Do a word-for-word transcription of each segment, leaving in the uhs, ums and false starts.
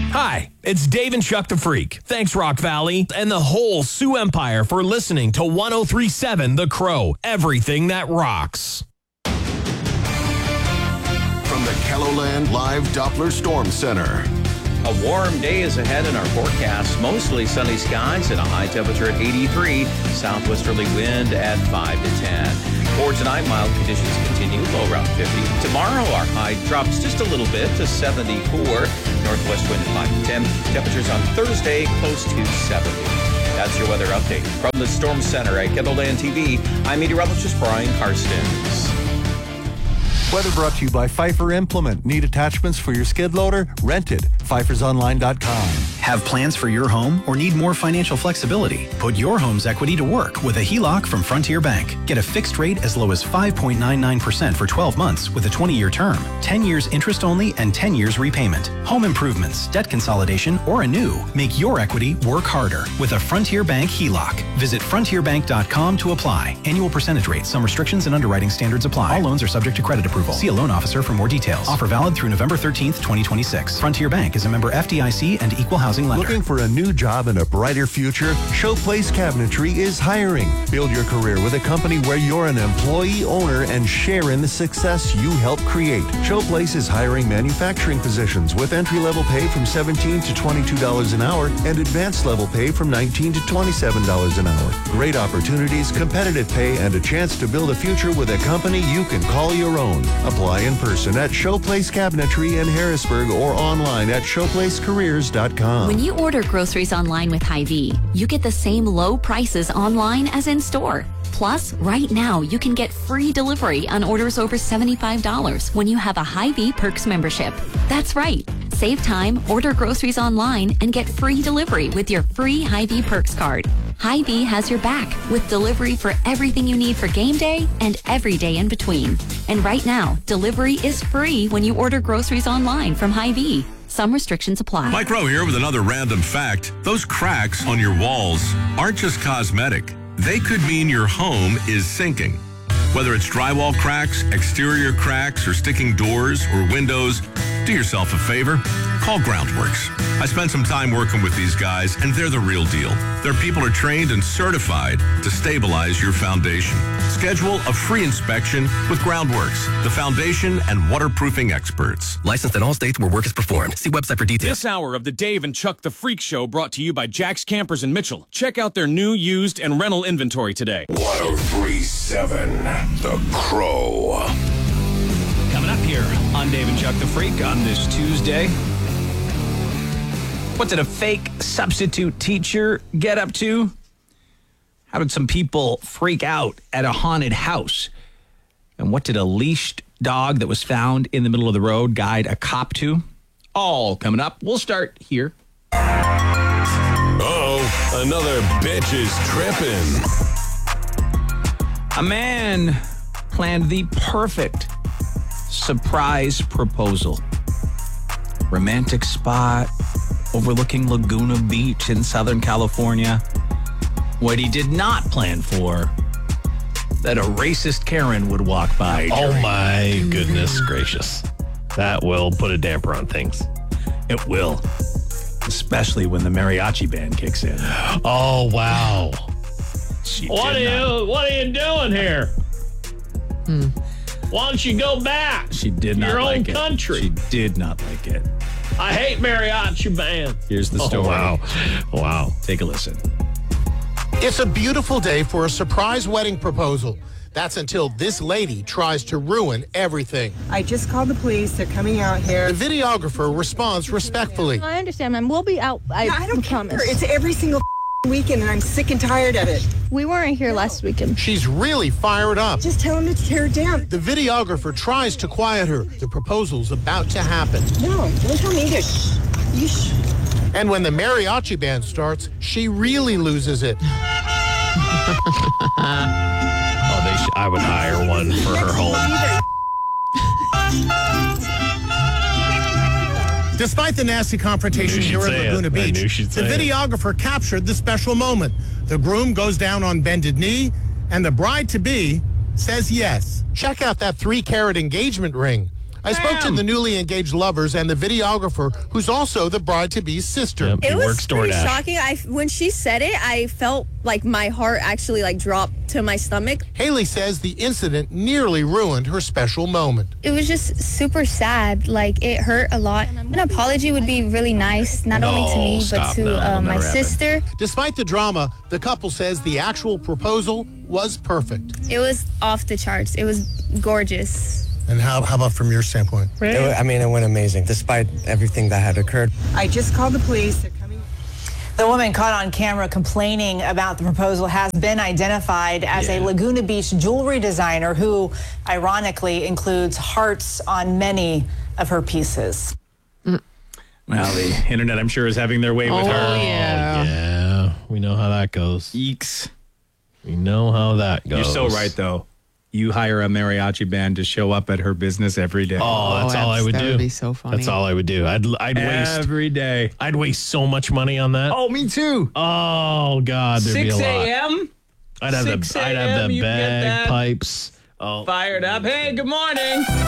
Hi, it's Dave and Chuck the Freak. Thanks, Rock Valley, and the whole Sioux Empire for listening to one oh three point seven The Crow, everything that rocks. From the KELOLAND Live Doppler Storm Center. A warm day is ahead in our forecast. Mostly sunny skies and a high temperature at eighty-three. Southwesterly wind at five to ten. For tonight, mild conditions continue, low around fifty. Tomorrow, our high drops just a little bit to seventy-four. Northwest wind at five to ten. Temperatures on Thursday close to seventy. That's your weather update. From the Storm Center at KELOLAND T V, I'm meteorologist Brian Karstens. Weather brought to you by Pfeiffer Implement. Need attachments for your skid loader? Rent it. Pfeifers Online dot com. Have plans for your home or need more financial flexibility? Put your home's equity to work with a H E L O C from Frontier Bank. Get a fixed rate as low as five point nine nine percent for twelve months with a twenty-year term, ten years interest only, and ten years repayment. Home improvements, debt consolidation, or a new. Make your equity work harder with a Frontier Bank H E L O C. Visit frontier bank dot com to apply. Annual percentage rate. Some restrictions and underwriting standards apply. All loans are subject to credit approval. See a loan officer for more details. Offer valid through November thirteenth, twenty twenty-six. Frontier Bank is a member F D I C and equal housing lender. Looking for a new job and a brighter future? Showplace Cabinetry is hiring. Build your career with a company where you're an employee owner and share in the success you help create. Showplace is hiring manufacturing positions with entry-level pay from seventeen dollars to twenty-two dollars an hour and advanced level pay from nineteen dollars to twenty-seven dollars an hour. Great opportunities, competitive pay, and a chance to build a future with a company you can call your own. Apply in person at Showplace Cabinetry in Harrisburg or online at showplace careers dot com. When you order groceries online with Hy-Vee, you get the same low prices online as in store. Plus, right now, you can get free delivery on orders over seventy-five dollars when you have a Hy-Vee Perks membership. That's right. Save time, order groceries online, and get free delivery with your free Hy-Vee Perks card. Hy-Vee has your back with delivery for everything you need for game day and every day in between. And right now, delivery is free when you order groceries online from Hy-Vee. Some restrictions apply. Mike Rowe here with another random fact. Those cracks on your walls aren't just cosmetic. They could mean your home is sinking. Whether it's drywall cracks, exterior cracks, or sticking doors or windows, do yourself a favor. Call Groundworks. I spent some time working with these guys, and they're the real deal. Their people are trained and certified to stabilize your foundation. Schedule a free inspection with Groundworks, the foundation and waterproofing experts. Licensed in all states where work is performed. See website for details. This hour of the Dave and Chuck the Freak Show brought to you by Jack's Campers in Mitchell. Check out their new, used, and rental inventory today. one oh three point seven The Crow. Coming up here on Dave and Chuck the Freak on this Tuesday. What did a fake substitute teacher get up to? How did some people freak out at a haunted house? And what did a leashed dog that was found in the middle of the road guide a cop to? All coming up. We'll start here. Uh-oh, another bitch is tripping. A man planned the perfect surprise proposal. Romantic spot overlooking Laguna Beach in Southern California. What he did not plan for, that a racist Karen would walk by. Oh my goodness gracious. That will put a damper on things. It will. Especially when the mariachi band kicks in. Oh, wow. She what are not. you what are you doing here? Hmm. Why don't you go back? She did not your like own it. country. She did not like it. I hate mariachi band. Here's the Oh, story. wow. Wow. Take a listen. It's a beautiful day for a surprise wedding proposal. That's until this lady tries to ruin everything. I just called the police. They're coming out here. The videographer responds respectfully. I understand, ma'am. We'll be out. I, No, I don't promise. care. It's every single weekend, and I'm sick and tired of it. We weren't here last weekend. She's really fired up. Just tell them to tear it down. The videographer tries to quiet her. The proposal's about to happen. No, don't tell me to. You sh- And when the mariachi band starts, she really loses it. Oh, they sh- I would hire one for her home. Despite the nasty confrontation here at Laguna it. Beach, I knew she'd the say videographer captured the special moment. The groom goes down on bended knee, and the bride-to-be says yes. Check out that three-carat engagement ring. I spoke to the newly engaged lovers and the videographer, who's also the bride-to-be's sister. Yep, It he was works pretty DoorDash. shocking. I when she said it, I felt like my heart actually like dropped to my stomach. Haley says the incident nearly ruined her special moment. It was just super sad. Like, it hurt a lot. An apology would be really nice, not only to me, but to uh, my sister. Despite the drama, the couple says the actual proposal was perfect. It was off the charts. It was gorgeous. And how, how about from your standpoint? It, wa- I mean, it went amazing, despite everything that had occurred. I just called the police. They're coming. The woman caught on camera complaining about the proposal has been identified as a Laguna Beach jewelry designer who, ironically, includes hearts on many of her pieces. Well, the internet, I'm sure, is having their way with Oh, her. yeah. Yeah, we know how that goes. Eeks. We know how that goes. You're so right, though. You hire a mariachi band to show up at her business every day. Oh, that's all I would that do. would be so funny. That's all I would do. I'd I'd waste every day. I'd waste so much money on that. Oh, me too. Oh God, there'd be a six lot. a.m. I'd have six the I'd have a.m., the you get that bagpipes. Oh, Fired up. Hey, good morning. Hey,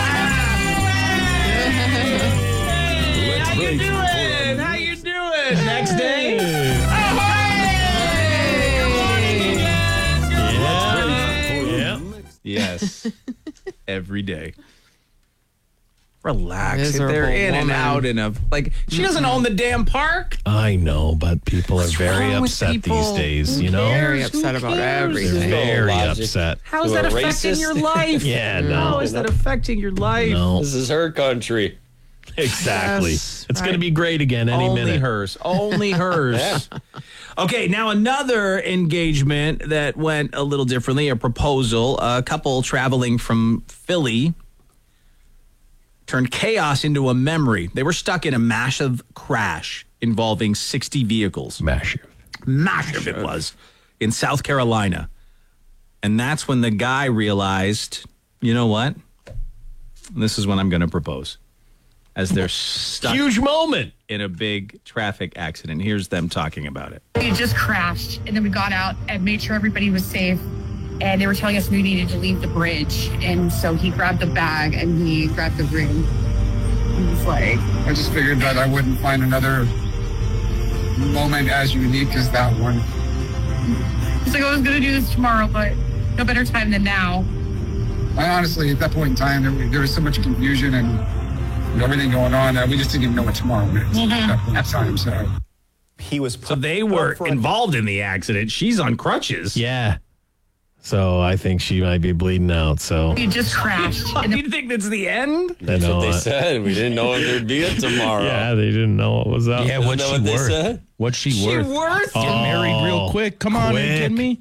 how you doing? How you doing? Next day. Oh, hey! Good morning again. Good morning. Yes. Every day. Relax. Miserable They're in and woman. out and of like she doesn't own the damn park. I know, but people are very wrong with upset people? these days. You know, Very upset about they're everything. very Logic. upset. How is that To a affecting racist? your life? Yeah, no. How is that affecting your life? No, This is her country. exactly. Yes, it's right. going to be great again any Only minute. hers. Only hers. Okay, now another engagement that went a little differently, a proposal. A couple traveling from Philly turned chaos into a memory. They were stuck in a massive crash involving sixty vehicles. Massive. Massive it was in South Carolina. And that's when the guy realized, you know what? This is when I'm going to propose. As they're stuck Huge moment. in a big traffic accident. Here's them talking about it. We just crashed, and then we got out and made sure everybody was safe. And they were telling us we needed to leave the bridge. And so he grabbed the bag and he grabbed the ring. He was like, I just figured that I wouldn't find another moment as unique as that one. he's like, I was going to do this tomorrow, but no better time than now. I honestly, at that point in time, there, was- there was so much confusion and everything going on that we just didn't even know what tomorrow meant Mhm. at that point in time. So He was So they were involved in the accident. She's on crutches. Yeah. So I think she might be bleeding out. So We just crashed. Do you think that's the end? I know. What they uh, said. We didn't know if there'd be a tomorrow. Yeah, they didn't know what was up. Yeah, Isn't what's that she what they worth? said? What's she, She worth? worth? Get married real Oh, quick. Come on, are you quick. kidding me?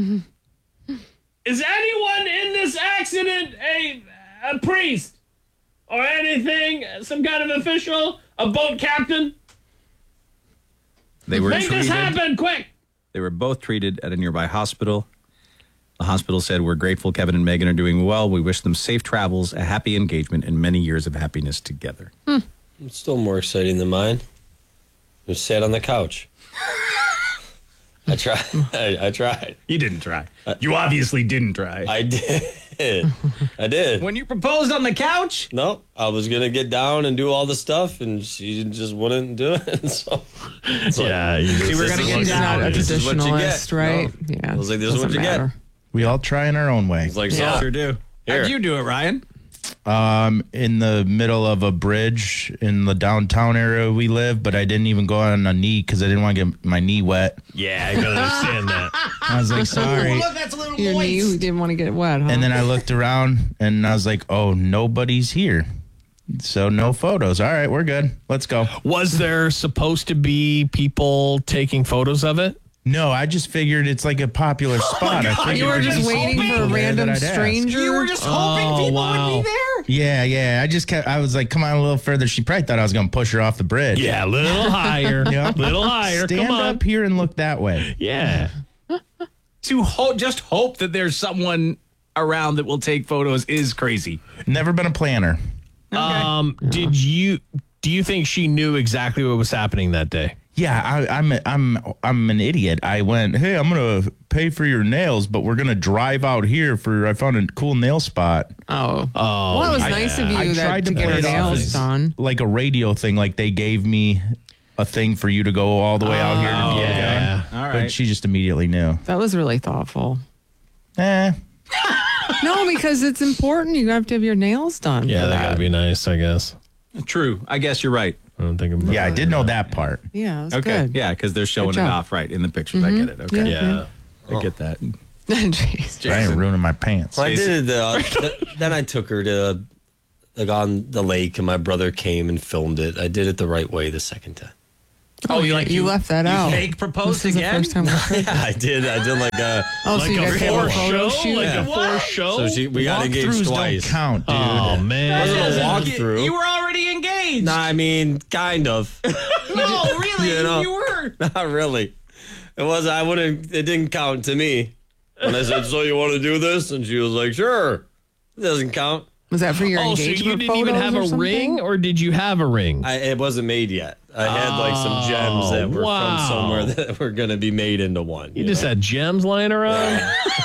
Is anyone in this accident a, a priest or anything? Some kind of official? A boat captain? They were Make treated. this happen quick! They were both treated at a nearby hospital. The hospital said, we're grateful Kevin and Megan are doing well. We wish them safe travels, a happy engagement, and many years of happiness together. It's still more exciting than mine. Just sat on the couch. I tried. I, I tried. You didn't try. You obviously didn't try. I did. I did. When you proposed on the couch? No, I was gonna get down and do all the stuff, and she just wouldn't do it. So, it's like, Yeah, you just, See, we're gonna this is get what She's you- not a this is what you get. traditionalist, right? No. Yeah. I was like, this is Doesn't what you matter. get. We all try in our own way. It's like, Yeah, so, sure do. Here. How'd you do it, Ryan? Um, in the middle of a bridge in the downtown area we live, but I didn't even go on a knee because I didn't want to get my knee wet. yeah, I can understand that. I was like, sorry. that's a little Your knee, you didn't want to get wet, huh? And then I looked around and I was like, oh, nobody's here. So no photos. All right, we're good. Let's go. Was there supposed to be people taking photos of it? No, I just figured it's like a popular spot. I figured you were there'd just be waiting people for a there random that I'd ask. stranger. You were just hoping Oh, people wow. would be there? Yeah, yeah. I just kept, I was like, come on a little further. She probably thought I was going to push her off the bridge. Yeah, a little higher. Yeah. little higher. Stand Come on. up here and look that way. Yeah. To ho- just hope that there's someone around that will take photos is crazy. Never been a planner. Um, did you do you think she knew exactly what was happening that day? Yeah, I, I'm I'm I'm an idiot. I went, hey, I'm gonna pay for your nails, but we're gonna drive out here for. I found a cool nail spot. Oh, oh, well, it was I, nice of you I that, tried to, to get play her it off nails as done. like a radio thing. Like they gave me a thing for you to go all the way out here. Oh, to get yeah. it done. All right. But she just immediately knew. That was really thoughtful. Eh. No, because it's important. You have to have your nails done. Yeah, for they that. got to be nice, I guess. True. I guess you're right. I don't think about Yeah, I did know that part. Yeah, that's Okay. good. Yeah, because they're showing it job. off right in the pictures. I Mhm. get it. Okay. Yeah. I get that. Jeez. I ain't ruining my pants. Well, I did it. Uh, th- then I took her to like on the lake, and my brother came and filmed it. I did it the right way the second time. Oh, you like you, left that you out. fake proposed This is again? the first time we heard Yeah, I did. I did like a Oh, so Like you a guys have a forced photo show? shoot? Like Yeah. a forced show? so she we got engaged Walkthroughs twice. don't count, dude. Oh, It man. wasn't a walkthrough. You were already engaged. Nah, I mean, kind of. No, really, You know. you were. Not really. It was. I wouldn't. It didn't count to me. When I said, "So you want to do this?" and she was like, "Sure." It doesn't count. Was that for your Oh, so engagement you didn't even photos have or a something? ring, or did you have a ring? I, it wasn't made yet. I had like some gems that were wow. from somewhere that were going to be made into one. You just had gems lying around?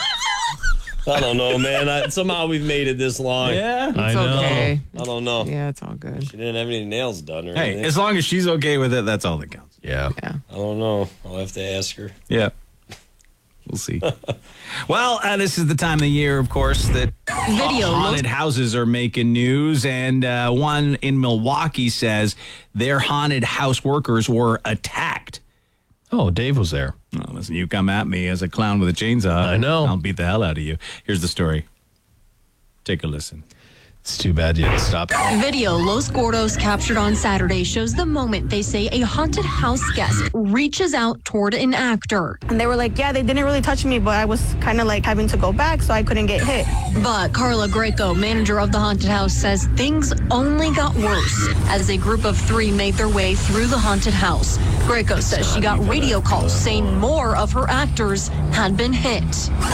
I don't know, man. I, somehow we've made it this long. Yeah. I It's know. okay. I don't know. Yeah, it's all good. She didn't have any nails done or Hey, anything. as long as she's okay with it, that's all that counts. Yeah. Yeah. I don't know. I'll have to ask her. Yeah. We'll see. Well, uh, this is the time of the year, of course, that Video haunted houses are making news. And uh, one in Milwaukee says their haunted house workers were attacked. Oh, Dave was there. Well, listen, you come at me as a clown with a chainsaw. I know. I'll beat the hell out of you. Here's the story. Take a listen. It's too bad you didn't stop. Video Los Gordos captured on Saturday shows the moment they say a haunted house guest reaches out toward an actor. And they were like, yeah, they didn't really touch me, but I was kind of like having to go back so I couldn't get hit. But Carla Greco, manager of the haunted house, says things only got worse as a group of three made their way through the haunted house. Greco says she got radio calls saying more of her actors had been hit.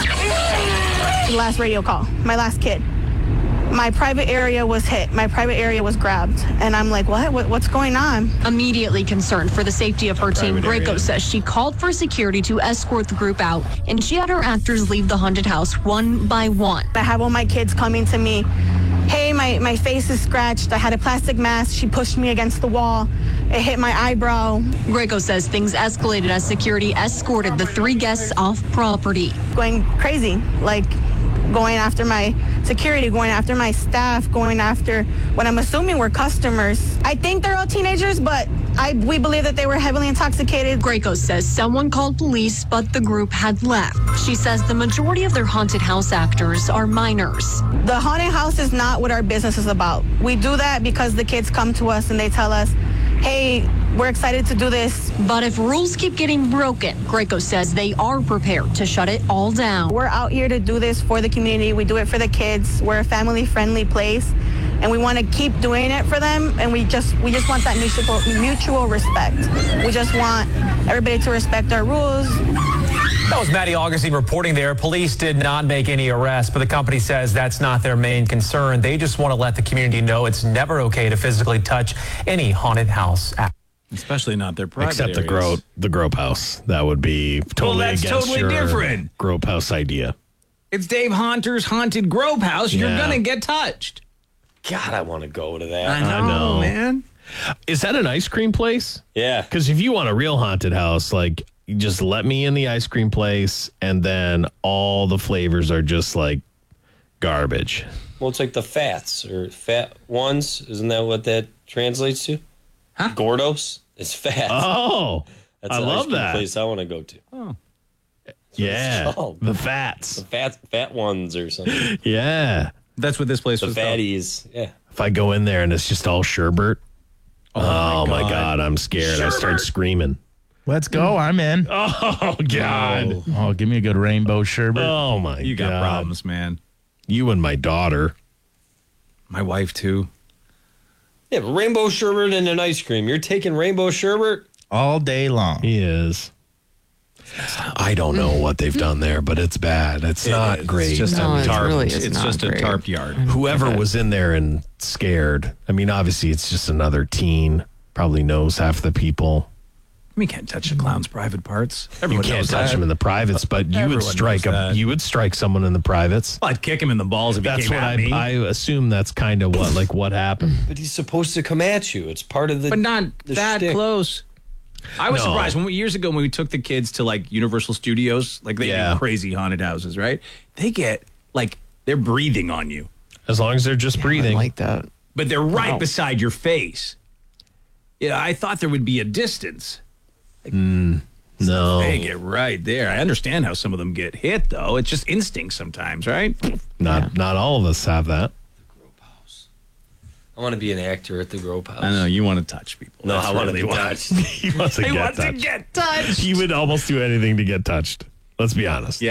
Last radio call, my last kid. My private area was hit. My private area was grabbed. And I'm like, what? what what's going on? Immediately concerned for the safety of her team, Private Greco area. says she called for security to escort the group out, and she had her actors leave the haunted house one by one. I have all my kids coming to me. Hey, my, my face is scratched. I had a plastic mask. She pushed me against the wall. It hit my eyebrow. Greco says things escalated as security escorted the three guests off property. Going crazy, like going after my security, going after my staff, going after what I'm assuming were customers. I think they're all teenagers, but I we believe that they were heavily intoxicated. Greco says someone called police, but the group had left. She says the majority of their haunted house actors are minors. The haunted house is not what our business is about. We do that because the kids come to us and they tell us, hey, we're excited to do this. But if rules keep getting broken, Greco says they are prepared to shut it all down. We're out here to do this for the community. We do it for the kids. We're a family-friendly place, and we want to keep doing it for them. And we just we just want that mutual mutual respect. We just want everybody to respect our rules. That was Maddie Augustine reporting there. Police did not make any arrests, but the company says that's not their main concern. They just want to let the community know it's never okay to physically touch any haunted house. Especially not their private Except the areas. Grope, the Grope House. That would be totally that's against totally your different. Grope House idea. It's Dave Haunter's Haunted Grove House. You're Yeah. going to get touched. God, I want to go to that. I know, I know. man. Is that an ice cream place? Yeah. Because if you want a real haunted house, like, you just let me in the ice cream place, and then all the flavors are just like garbage. Well, it's like the fats or fat ones. Isn't that what that translates to? Huh? Gordos. It's fat. Oh, That's I an love ice cream that. place I want to go to. Oh. Yeah, called. the fats. The fat fat ones or something. Yeah, That's what this place The was called. fatties. Yeah. if I go in there and it's just all sherbet, oh, my, God. God. I'm scared. I start screaming. Let's go. I'm in. Oh God! Oh, give me a good rainbow sherbet. Oh my You got God. problems, man. You and my daughter. My wife, too. Yeah, but rainbow sherbet and an ice cream. You're taking rainbow sherbet? All day long. He is. I don't know what they've done there, but it's bad. It's not It's great. just No, a it tarp. really is it's not just a great. tarp yard. Whoever was in there and scared. I mean, obviously, it's just another teen. Probably knows half the people. mean, you can't touch a clown's private parts. You Everyone can't knows touch that. them in the privates, but you Everyone would strike knows a, that. you would strike someone in the privates. Well, I'd kick him in the balls if That's he came what at I, me. I assume that's kind of what like what happened. But he's supposed to come at you. It's part of the but not the that shtick. close. I was No. surprised when we, years ago when we took the kids to like Universal Studios, like they Yeah. do crazy haunted houses, right? They get like they're breathing on you, As long as they're just breathing. like that. but they're right Wow. beside your face. Yeah, I thought there would be a distance. No. They get right there. I understand how some of them get hit, though. It's just instinct sometimes, right? Not not all of us have that. I want to be an actor at the Grope House. I know you want to touch people. No, That's I want to really be what- touched. He wants to He get wants to touched. get touched. He would almost do anything to get touched. Let's be honest. Yeah.